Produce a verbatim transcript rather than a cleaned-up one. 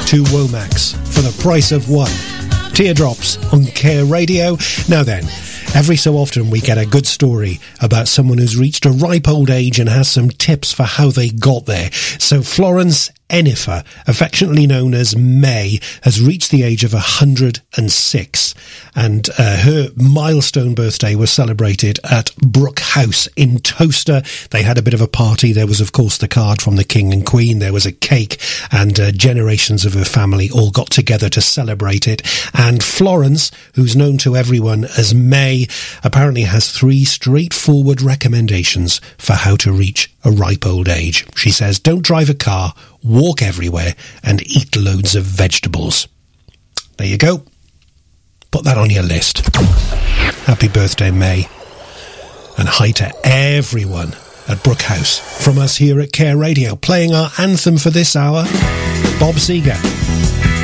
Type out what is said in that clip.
Two Womax for the price of one. Teardrops on Care Radio. Now then, every so often we get a good story about someone who's reached a ripe old age and has some tips for how they got there. So Florence Enifer, affectionately known as May, has reached the age of one hundred six, and uh, her milestone birthday was celebrated at Brook House in Towcester. They had a bit of a party. There was, of course, the card from the King and Queen. There was a cake, and uh, generations of her family all got together to celebrate it. And Florence, who's known to everyone as May, apparently has three straightforward recommendations for how to reach a ripe old age. She says, don't drive a car, walk everywhere, and eat loads of vegetables. There you go. Put that on your list. Happy birthday, May. And hi to everyone at Brook House from us here at Care Radio, playing our anthem for this hour, Bob Seger.